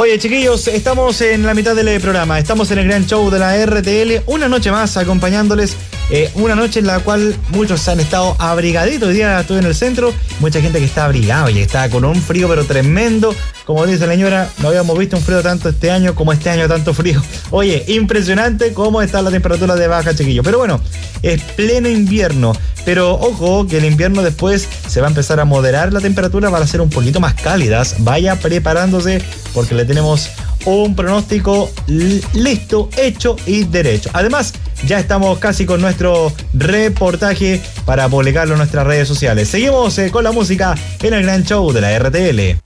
Oye, chiquillos, estamos en la mitad del programa. Estamos en el gran show de la RTL. Una noche más acompañándoles. Una noche en la cual muchos han estado abrigaditos. Hoy día estuve en el centro. Mucha gente que está abrigada y está con un frío pero tremendo. Como dice la señora, no habíamos visto un frío tanto este año como este año tanto frío. Oye, impresionante cómo está la temperatura de baja, chiquillos. Pero bueno, es pleno invierno. Pero ojo, que el invierno después se va a empezar a moderar la temperatura para ser un poquito más cálidas. Vaya preparándose porque le tenemos un pronóstico listo, hecho y derecho. Además, ya estamos casi con nuestro reportaje para publicarlo en nuestras redes sociales. Seguimos con la música en el gran show de la RTL.